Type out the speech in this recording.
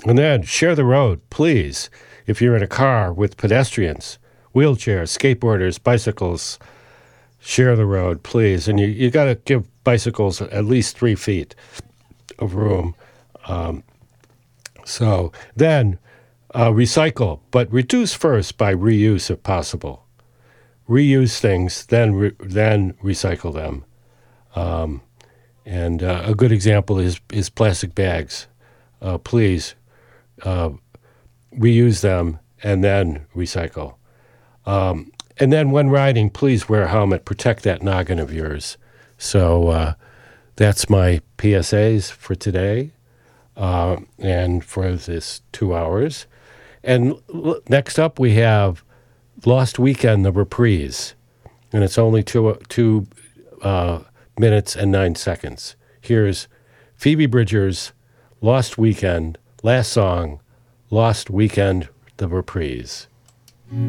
And then share the road, please. If you're in a car with pedestrians, wheelchairs, skateboarders, bicycles, share the road, please. And you got to give bicycles at least 3 feet of room. So then recycle, but reduce first by reuse if possible. Reuse things, then recycle them. And a good example is plastic bags. Please reuse them and then recycle. And then when riding, please wear a helmet. Protect that noggin of yours. So that's my PSAs for today and for this 2 hours. And next up, we have Lost Weekend, the reprise. And it's only two minutes and 9 seconds. Here's Phoebe Bridgers' Lost Weekend, last song, Lost Weekend, the reprise.